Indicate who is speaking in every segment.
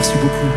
Speaker 1: Merci beaucoup.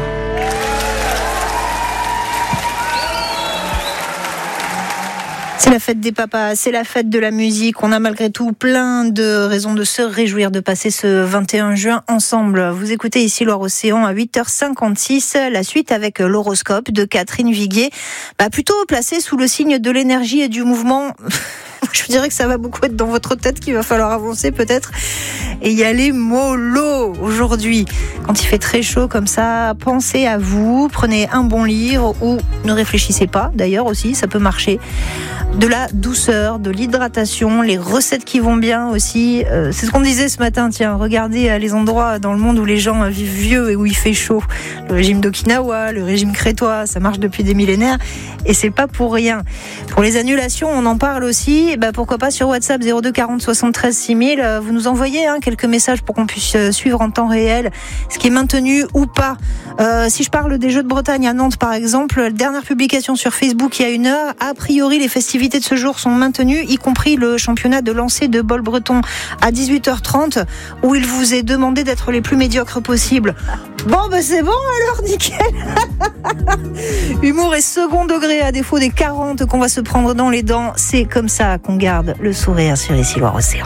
Speaker 2: C'est la fête des papas, c'est la fête de la musique. On a malgré tout plein de raisons de se réjouir de passer ce 21 juin ensemble. Vous écoutez ici Loire-Océan à 8h56. La suite avec l'horoscope de Catherine Viguier. Plutôt placé sous le signe de l'énergie et du mouvement. Je dirais que ça va beaucoup être dans votre tête qu'il va falloir avancer peut-être et y aller mollo aujourd'hui. Quand il fait très chaud comme ça, pensez à vous, prenez un bon livre ou ne réfléchissez pas d'ailleurs aussi, ça peut marcher. De la douceur, de l'hydratation, les recettes qui vont bien aussi. C'est ce qu'on disait ce matin, tiens, regardez les endroits dans le monde où les gens vivent vieux et où il fait chaud. Le régime d'Okinawa, le régime crétois, ça marche depuis des millénaires et c'est pas pour rien. Pour les annulations, on en parle aussi. Pourquoi pas sur WhatsApp 02 40 73 6000. Vous nous envoyez quelques messages pour qu'on puisse suivre en temps réel ce qui est maintenu ou pas. Si je parle des Jeux de Bretagne à Nantes par exemple, dernière publication sur Facebook il y a 1 heure, a priori les festivités de ce jour sont maintenues, y compris le championnat de lancer de bol breton à 18h30 où il vous est demandé d'être les plus médiocres possibles. Bon c'est bon alors, nickel. Humour et second degré à défaut des 40 qu'on va se prendre dans les dents, c'est comme ça qu'on garde le sourire sur ici Loire-Océan.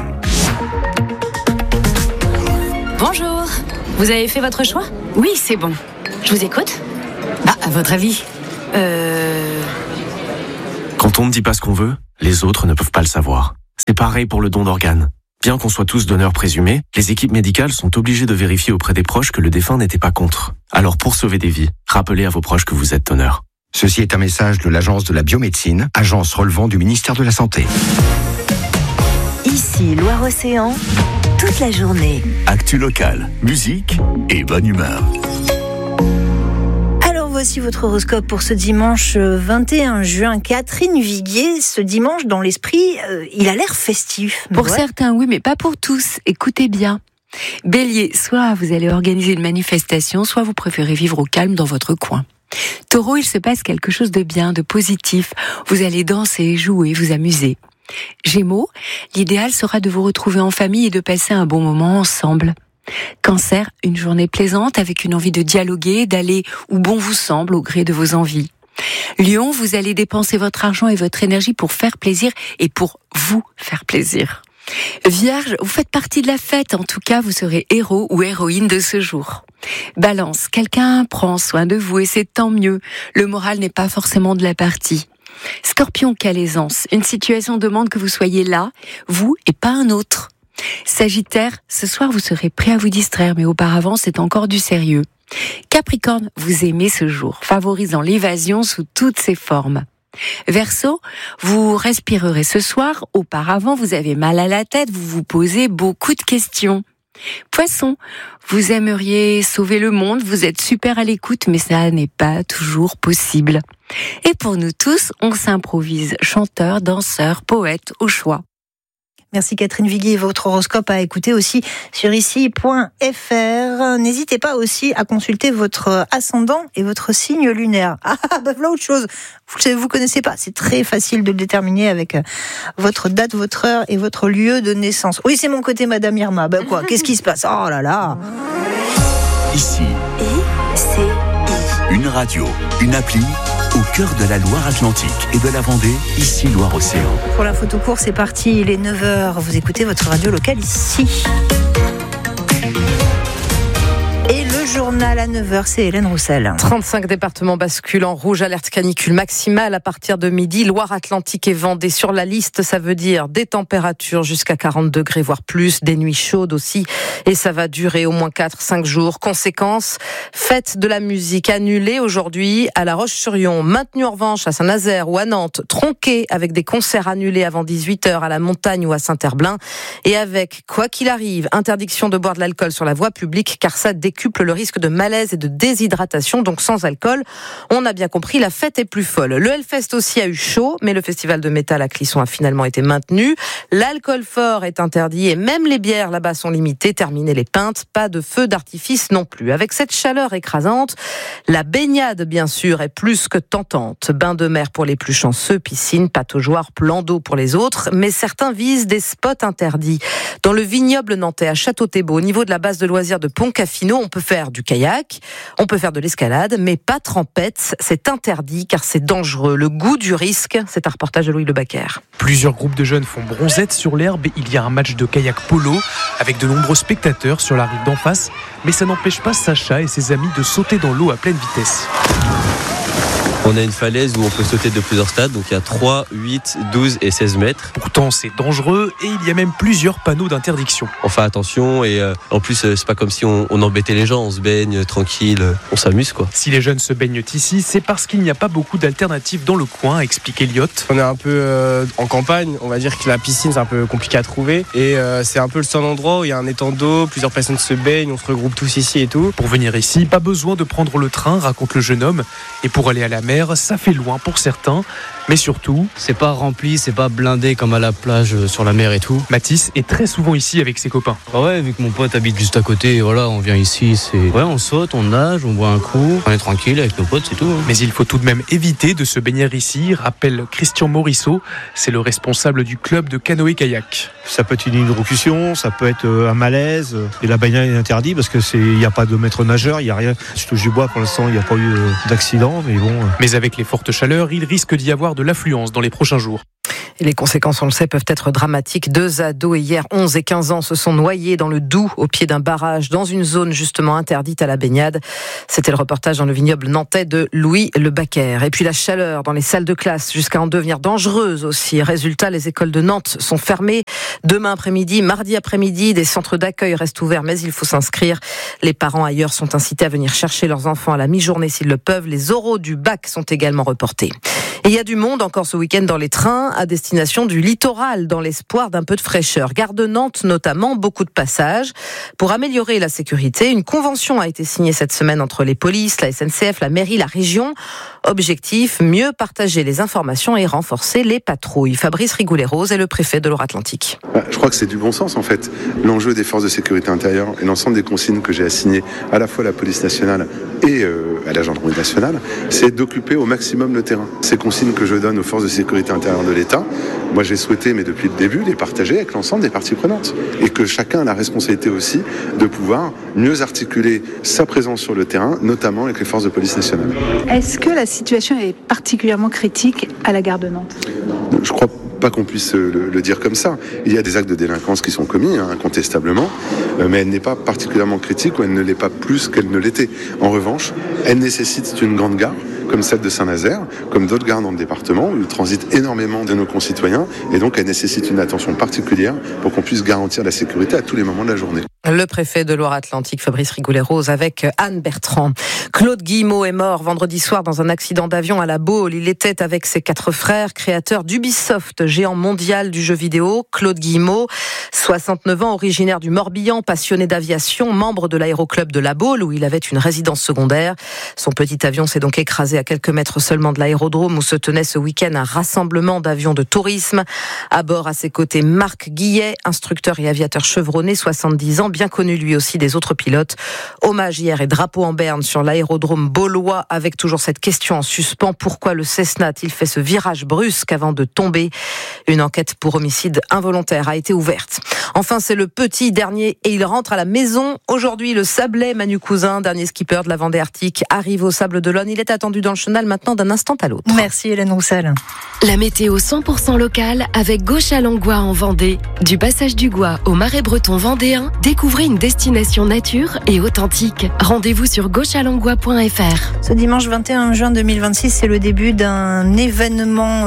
Speaker 3: Bonjour, vous avez fait votre choix ?
Speaker 4: Oui, c'est bon.
Speaker 3: Je vous écoute.
Speaker 4: À votre avis
Speaker 5: Quand on ne dit pas ce qu'on veut, les autres ne peuvent pas le savoir. C'est pareil pour le don d'organes. Bien qu'on soit tous donneurs présumés, les équipes médicales sont obligées de vérifier auprès des proches que le défunt n'était pas contre. Alors pour sauver des vies, rappelez à vos proches que vous êtes donneur.
Speaker 6: Ceci est un message de l'Agence de la biomédecine, agence relevant du ministère de la Santé.
Speaker 7: Ici Loire-Océan, toute la journée.
Speaker 8: Actu locale, musique et bonne humeur.
Speaker 2: Voici votre horoscope pour ce dimanche 21 juin. Catherine Viguier, ce dimanche, dans l'esprit, il a l'air festif.
Speaker 4: Pour certains, oui, mais pas pour tous. Écoutez bien. Bélier, soit vous allez organiser une manifestation, soit vous préférez vivre au calme dans votre coin. Taureau, il se passe quelque chose de bien, de positif. Vous allez danser, jouer, vous amuser. Gémeaux, l'idéal sera de vous retrouver en famille et de passer un bon moment ensemble. Cancer, une journée plaisante avec une envie de dialoguer, d'aller où bon vous semble au gré de vos envies. Lion, vous allez dépenser votre argent et votre énergie pour faire plaisir et pour vous faire plaisir. Vierge, vous faites partie de la fête, en tout cas vous serez héros ou héroïne de ce jour. Balance, quelqu'un prend soin de vous et c'est tant mieux, le moral n'est pas forcément de la partie. Scorpion, quelle aisance, une situation demande que vous soyez là, vous et pas un autre. Sagittaire, ce soir vous serez prêt à vous distraire, mais auparavant c'est encore du sérieux. Capricorne, vous aimez ce jour, favorisant l'évasion sous toutes ses formes. Verseau, vous respirerez ce soir, auparavant vous avez mal à la tête, vous vous posez beaucoup de questions. Poisson, vous aimeriez sauver le monde, vous êtes super à l'écoute, mais ça n'est pas toujours possible. Et pour nous tous, on s'improvise chanteur, danseur, poète au choix.
Speaker 2: Merci Catherine Viguier, votre horoscope à écouter aussi sur ici.fr. N'hésitez pas aussi à consulter votre ascendant et votre signe lunaire. Voilà autre chose. Vous connaissez pas, c'est très facile de le déterminer avec votre date, votre heure et votre lieu de naissance. Oui, c'est mon côté Madame Irma. Qu'est-ce qui se passe ? Oh là là.
Speaker 8: Ici, une radio, une appli au cœur de la Loire-Atlantique et de la Vendée, ici Loire-Océan.
Speaker 2: Pour la photo course, c'est parti, il est 9h. Vous écoutez votre radio locale ici. Et le journal à 9h, c'est Hélène Roussel.
Speaker 9: 35 départements basculent en rouge, alerte canicule maximale à partir de midi. Loire-Atlantique et Vendée sur la liste, ça veut dire des températures jusqu'à 40 degrés, voire plus, des nuits chaudes aussi. Et ça va durer au moins 4-5 jours. Conséquence, fête de la musique annulée aujourd'hui à La Roche-sur-Yon, maintenue en revanche à Saint-Nazaire ou à Nantes, tronquée avec des concerts annulés avant 18h à la Montagne ou à Saint-Herblain. Et avec, quoi qu'il arrive, interdiction de boire de l'alcool sur la voie publique, car ça décuple le risque de malaise et de déshydratation, donc sans alcool. On a bien compris, la fête est plus folle. Le Hellfest aussi a eu chaud, mais le festival de métal à Clisson a finalement été maintenu. L'alcool fort est interdit et même les bières là-bas sont limitées. Terminez les pintes, pas de feu d'artifice non plus. Avec cette chaleur écrasante, la baignade bien sûr est plus que tentante. Bain de mer pour les plus chanceux, piscine, pataugeoire, plan d'eau pour les autres, mais certains visent des spots interdits. Dans le vignoble nantais à Château-Thébault, au niveau de la base de loisirs de Pont-Caffino, on peut faire du kayak. On peut faire de l'escalade, mais pas trempette. C'est interdit car c'est dangereux. Le goût du risque, c'est un reportage de Louis Le Bacquer.
Speaker 1: Plusieurs groupes de jeunes font bronzette sur l'herbe. Il y a un match de kayak polo avec de nombreux spectateurs sur la rive d'en face. Mais ça n'empêche pas Sacha et ses amis de sauter dans l'eau à pleine vitesse.
Speaker 10: On a une falaise où on peut sauter de plusieurs stades, donc il y a 3, 8, 12 et 16 mètres.
Speaker 1: Pourtant c'est dangereux et il y a même plusieurs panneaux d'interdiction.
Speaker 10: On fait attention et en plus c'est pas comme si on embêtait les gens, on se baigne tranquille, on s'amuse quoi.
Speaker 1: Si les jeunes se baignent ici, c'est parce qu'il n'y a pas beaucoup d'alternatives dans le coin, explique Elliot.
Speaker 11: On est un peu en campagne, on va dire que la piscine c'est un peu compliqué à trouver et c'est un peu le seul endroit où il y a un étang d'eau, plusieurs personnes se baignent, on se regroupe tous ici et tout.
Speaker 1: Pour venir ici, pas besoin de prendre le train, raconte le jeune homme, et pour aller à la mer, ça fait loin pour certains, mais surtout...
Speaker 12: C'est pas rempli, c'est pas blindé comme à la plage sur la mer et tout.
Speaker 1: Mathis est très souvent ici avec ses copains.
Speaker 12: Ah ouais, vu que mon pote habite juste à côté, voilà, on vient ici, on saute, on nage, on boit un coup, on est tranquille avec nos potes, c'est tout.
Speaker 1: Mais il faut tout de même éviter de se baigner ici, rappelle Christian Morisseau, c'est le responsable du club de canoë-kayak.
Speaker 13: Ça peut être une hydrocution, ça peut être un malaise, et la baignade est interdite parce qu'il n'y a pas de maître nageur, il n'y a rien. Je touche du bois, pour l'instant, il n'y a pas eu d'accident, mais bon...
Speaker 1: Mais avec les fortes chaleurs, il risque d'y avoir de l'affluence dans les prochains jours.
Speaker 9: Et les conséquences, on le sait, peuvent être dramatiques. 2 ados hier, 11 et 15 ans, se sont noyés dans le Doubs au pied d'un barrage dans une zone justement interdite à la baignade. C'était le reportage dans le vignoble nantais de Louis Le Bacquer. Et puis la chaleur dans les salles de classe jusqu'à en devenir dangereuse aussi. Résultat, les écoles de Nantes sont fermées. Demain après-midi, mardi après-midi, des centres d'accueil restent ouverts, mais il faut s'inscrire. Les parents ailleurs sont incités à venir chercher leurs enfants à la mi-journée s'ils le peuvent. Les oraux du bac sont également reportés. Et il y a du monde encore ce week-end dans les trains à destination du littoral dans l'espoir d'un peu de fraîcheur. Gare de Nantes notamment, beaucoup de passages. Pour améliorer la sécurité, une convention a été signée cette semaine entre les polices, la SNCF, la mairie, la région. Objectif, mieux partager les informations et renforcer les patrouilles. Fabrice Rigoulet-Rose est le préfet de Loire-Atlantique.
Speaker 14: Je crois que c'est du bon sens en fait. L'enjeu des forces de sécurité intérieure et l'ensemble des consignes que j'ai assignées à la fois à la police nationale et à la gendarmerie nationale, c'est d'occuper au maximum le terrain. Ces consignes que je donne aux forces de sécurité intérieure de l'État, moi j'ai souhaité, mais depuis le début, les partager avec l'ensemble des parties prenantes. Et que chacun a la responsabilité aussi de pouvoir mieux articuler sa présence sur le terrain, notamment avec les forces de police nationale.
Speaker 15: Est-ce que la situation est particulièrement critique à la gare de Nantes ?
Speaker 14: Je crois pas qu'on puisse le dire comme ça. Il y a des actes de délinquance qui sont commis, incontestablement, mais elle n'est pas particulièrement critique ou elle ne l'est pas plus qu'elle ne l'était. En revanche, elle nécessite une grande gare, comme celle de Saint-Nazaire, comme d'autres gares dans le département, où transitent énormément de nos concitoyens, et donc elle nécessite une attention particulière pour qu'on puisse garantir la sécurité à tous les moments de la journée.
Speaker 9: Le préfet de Loire-Atlantique, Fabrice Rigoulet-Rose, avec Anne Bertrand. Claude Guillemot est mort vendredi soir dans un accident d'avion à La Baule. Il était avec ses 4 frères, créateurs d'Ubisoft, géant mondial du jeu vidéo. Claude Guillemot, 69 ans, originaire du Morbihan, passionné d'aviation, membre de l'aéroclub de La Baule, où il avait une résidence secondaire. Son petit avion s'est donc écrasé à quelques mètres seulement de l'aérodrome où se tenait ce week-end un rassemblement d'avions de tourisme. À bord, à ses côtés, Marc Guillet, instructeur et aviateur chevronné, 70 ans, bien connu lui aussi des autres pilotes. Hommage hier et drapeau en berne sur l'aérodrome baulois avec toujours cette question en suspens. Pourquoi le Cessna a-t-il fait ce virage brusque avant de tomber ? Une enquête pour homicide involontaire a été ouverte. Enfin, c'est le petit dernier et il rentre à la maison. Aujourd'hui, le Sablé, Manu Cousin, dernier skipper de la Vendée Arctique, arrive au Sable d'Olonne. Il est attendu dans le chenal maintenant d'un instant à l'autre.
Speaker 2: Merci Hélène Roussel.
Speaker 16: La météo 100% locale avec Gauche-à-Langlois en Vendée. Du passage du Gois au Marais breton vendéen, découvrez une destination nature et authentique. Rendez-vous sur gauchealanglois.fr.
Speaker 2: Ce dimanche 21 juin 2026, c'est le début d'un événement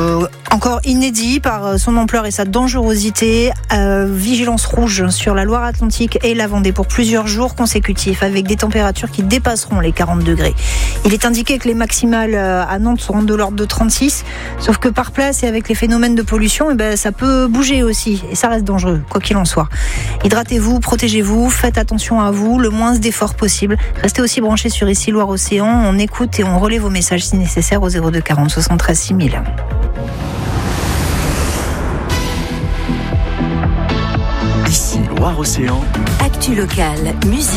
Speaker 2: encore inédit par son ampleur et sa dangerosité. Vigilance rouge sur la Loire-Atlantique et la Vendée pour plusieurs jours consécutifs avec des températures qui dépasseront les 40 degrés. Il est indiqué que les maximales à Nantes seront de l'ordre de 36, sauf que par place et avec les phénomènes de pollution, ça peut bouger aussi et ça reste dangereux, quoi qu'il en soit. Hydratez-vous, protégez-vous, faites attention à vous, le moins d'efforts possible. Restez aussi branchés sur Ici Loire-Océan, on écoute et on relaie vos messages si nécessaire au 02 40 73 6000.
Speaker 8: Ici Loire-Océan.
Speaker 7: Actu locale, musique.